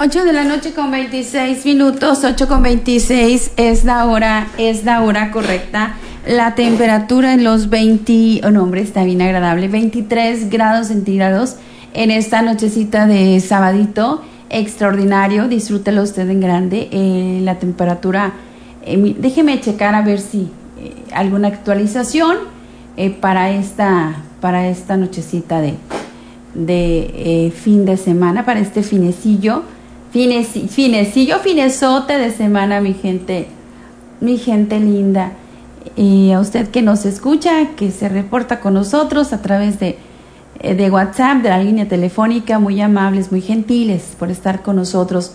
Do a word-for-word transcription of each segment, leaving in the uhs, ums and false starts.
ocho de la noche con veintiséis minutos, ocho con veintiséis es la hora, es la hora correcta. La temperatura en los veinte, oh no hombre, está bien agradable, veintitrés grados centígrados en esta nochecita de sabadito, extraordinario, disfrútelo usted en grande. Eh, la temperatura, eh, déjeme checar a ver si eh, alguna actualización eh, para esta, para esta nochecita de, de eh, fin de semana, para este finecillo, fines, finecillo, finezote de semana, mi gente, mi gente linda. Y a usted que nos escucha, que se reporta con nosotros a través de, de WhatsApp, de la línea telefónica, muy amables, muy gentiles por estar con nosotros.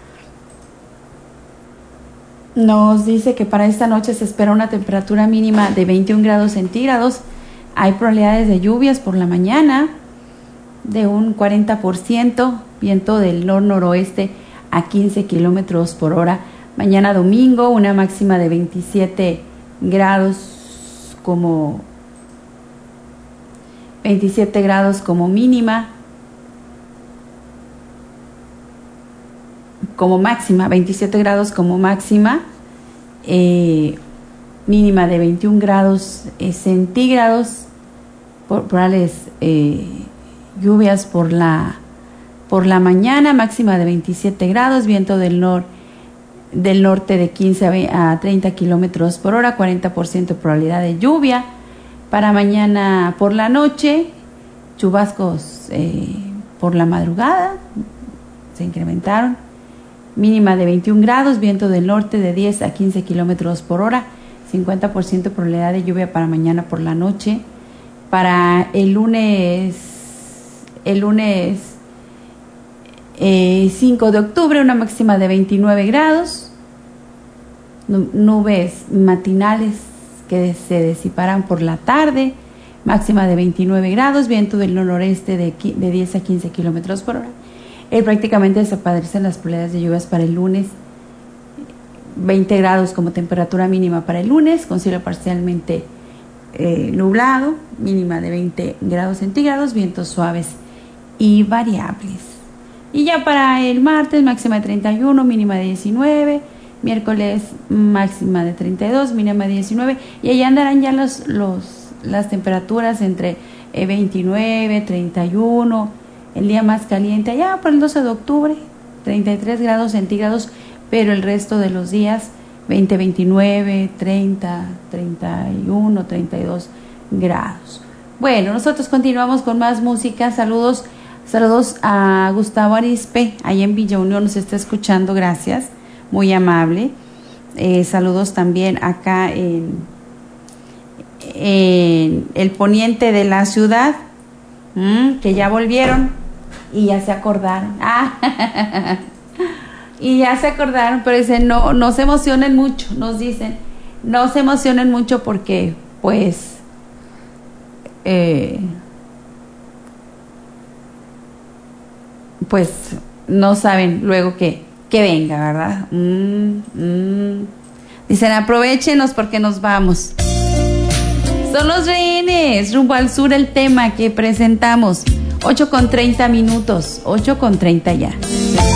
Nos dice que para esta noche se espera una temperatura mínima de veintiún grados centígrados. Hay probabilidades de lluvias por la mañana de un cuarenta por ciento, viento del nor-noroeste a quince kilómetros por hora. Mañana domingo, una máxima de veintisiete grados como veintisiete grados como mínima, como máxima, veintisiete grados como máxima, eh, mínima de veintiún grados eh, centígrados, por, probables eh, lluvias por la por la mañana, máxima de veintisiete grados, viento del norte del norte de quince a treinta kilómetros por hora, cuarenta por ciento de probabilidad de lluvia. Para mañana por la noche, chubascos eh, por la madrugada, se incrementaron, mínima de veintiún grados, viento del norte de diez a quince kilómetros por hora, cincuenta por ciento de probabilidad de lluvia para mañana por la noche. Para el lunes, el lunes Eh, cinco de octubre, una máxima de veintinueve grados, nubes matinales que se disiparán por la tarde, máxima de veintinueve grados, viento del noroeste de, de diez a quince kilómetros por hora. Eh, prácticamente desaparecen las probabilidades de lluvias para el lunes, veinte grados como temperatura mínima para el lunes, con cielo parcialmente eh, nublado, mínima de veinte grados centígrados, vientos suaves y variables. Y ya para el martes, máxima de treinta y uno, mínima de diecinueve. Miércoles, máxima de treinta y dos, mínima de diecinueve. Y ahí andarán ya los, los, las temperaturas entre eh, veintinueve, treinta y uno. El día más caliente, allá por el doce de octubre, treinta y tres grados centígrados. Pero el resto de los días, veinte, veintinueve, treinta, treinta y uno, treinta y dos grados. Bueno, nosotros continuamos con más música. Saludos. Saludos a Gustavo Arispe, ahí en Villa Unión nos está escuchando, gracias, muy amable. Eh, saludos también acá en, en el poniente de la ciudad, mmm, que ya volvieron y ya se acordaron. Ah, y ya se acordaron, pero dicen, no, no se emocionen mucho, nos dicen, no se emocionen mucho porque, pues, eh, pues no saben luego que, que venga, ¿verdad? Mm, mm. Dicen, aprovéchenos porque nos vamos. Son los rehenes, rumbo al sur el tema que presentamos. ocho con treinta minutos, ocho con treinta ya.